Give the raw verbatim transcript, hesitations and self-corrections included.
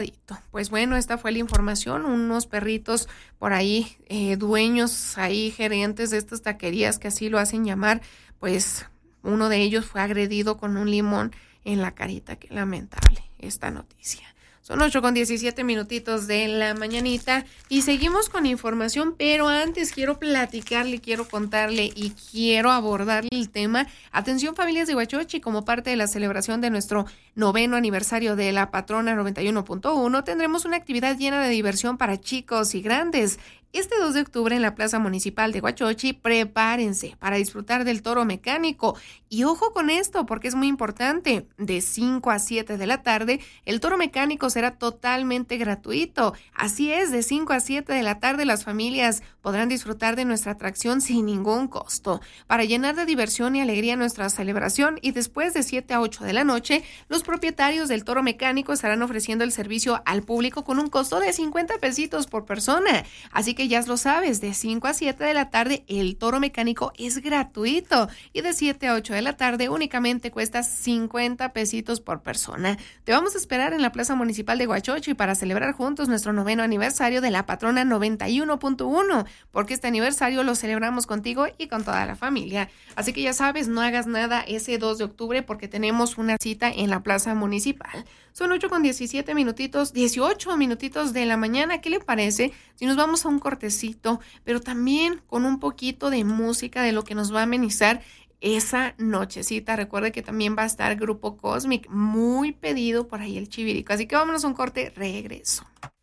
Pues bueno, esta fue la información, unos perritos por ahí, eh, dueños ahí, gerentes de estas taquerías que así lo hacen llamar, pues uno de ellos fue agredido con un limón en la carita. Qué lamentable esta noticia. Son ocho con diecisiete minutitos de la mañanita y seguimos con información, pero antes quiero platicarle, quiero contarle y quiero abordarle el tema. Atención, familias de Huachochi, como parte de la celebración de nuestro noveno aniversario de la patrona noventa y uno punto uno, tendremos una actividad llena de diversión para chicos y grandes. Este dos de octubre en la Plaza Municipal de Huachochi, prepárense para disfrutar del toro mecánico. Y ojo con esto, porque es muy importante. De cinco a siete de la tarde, el toro mecánico será totalmente gratuito. Así es, de cinco a siete de la tarde las familias podrán disfrutar de nuestra atracción sin ningún costo. Para llenar de diversión y alegría nuestra celebración, y después de siete a ocho de la noche, los propietarios del toro mecánico estarán ofreciendo el servicio al público con un costo de cincuenta pesitos por persona. Así que ya lo sabes, de cinco a siete de la tarde el toro mecánico es gratuito y de siete a ocho de la tarde únicamente cuesta cincuenta pesitos por persona. Te vamos a esperar en la Plaza Municipal de Huachochi para celebrar juntos nuestro noveno aniversario de la patrona noventa y uno punto uno, porque este aniversario lo celebramos contigo y con toda la familia. Así que ya sabes, no hagas nada ese dos de octubre porque tenemos una cita en la Plaza Municipal. Son ocho con diecisiete minutitos, dieciocho minutitos de la mañana. ¿Qué le parece si nos vamos a un cortecito, pero también con un poquito de música de lo que nos va a amenizar esa nochecita? Recuerde que también va a estar Grupo Cosmic, muy pedido por ahí el Chivirico. Así que vámonos a un corte, regreso.